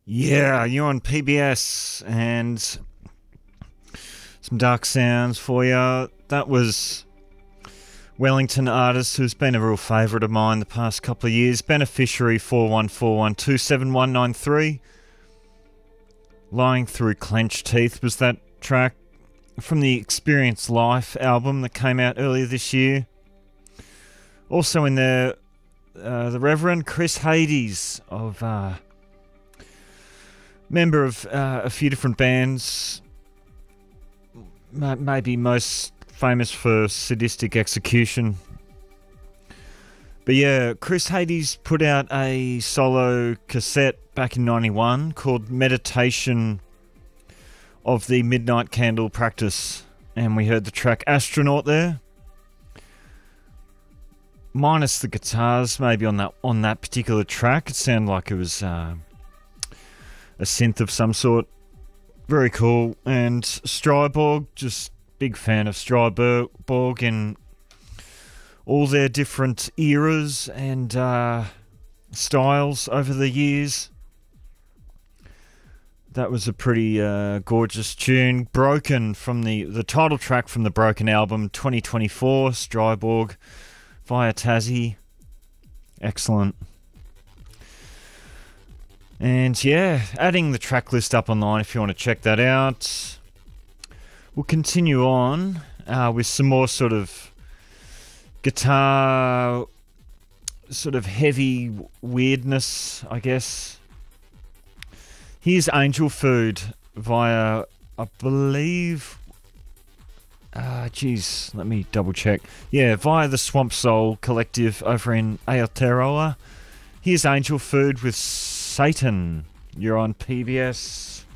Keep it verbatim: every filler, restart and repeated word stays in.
Yeah, you're on P B S and some dark sounds for you. That was Wellington artist who's been a real favourite of mine the past couple of years. Beneficiary four one four one two seven one nine three. Lying Through Clenched Teeth was that track from the Experience Life album that came out earlier this year. Also in there, uh, the Reverend Chris Hades of... Uh, member of uh, a few different bands, maybe most famous for Sadistic Execution. But yeah, Chris Hades put out a solo cassette back in ninety-one called Meditation of the Midnight Candle Practice, and we heard the track Astronaut there. Minus the guitars maybe on that on that particular track. It sounded like it was... Uh, a synth of some sort. Very cool. And Stryborg, just big fan of Stryborg and all their different eras and uh, styles over the years. That was a pretty uh, gorgeous tune. Broken from the, the title track from the Broken album, twenty twenty-four, Stryborg via Tassie. Excellent. And yeah, adding the track list up online if you want to check that out. We'll continue on uh, with some more sort of guitar, sort of heavy weirdness, I guess. Here's Angel Food via, I believe... Ah, uh, geez, let me double check. Yeah, via the Swamp Soul Collective over in Aotearoa. Here's Angel Food with Satan. You're on P B S.